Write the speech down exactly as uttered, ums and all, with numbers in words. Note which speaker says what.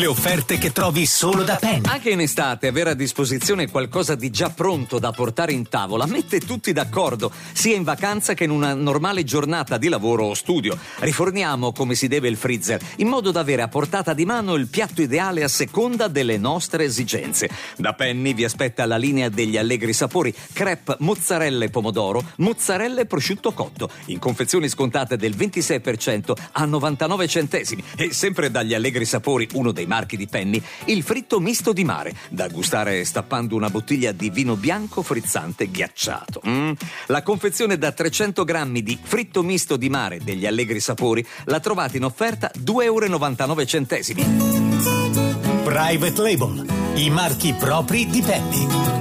Speaker 1: Le offerte che trovi solo da Penny.
Speaker 2: Anche in estate avere a disposizione qualcosa di già pronto da portare in tavola mette tutti d'accordo, sia in vacanza che in una normale giornata di lavoro o studio. Riforniamo come si deve il freezer, in modo da avere a portata di mano il piatto ideale a seconda delle nostre esigenze. Da Penny vi aspetta la linea degli allegri sapori, crepe, mozzarella e pomodoro, mozzarella e prosciutto cotto, in confezioni scontate del ventisei per cento a novantanove centesimi. E sempre dagli allegri sapori, uno dei marchi di Penny, il fritto misto di mare, da gustare stappando una bottiglia di vino bianco frizzante ghiacciato. Mm. La confezione da trecento grammi di fritto misto di mare degli allegri sapori la trovate in offerta due euro e novantanove centesimi.
Speaker 1: Private Label, i marchi propri di Penny.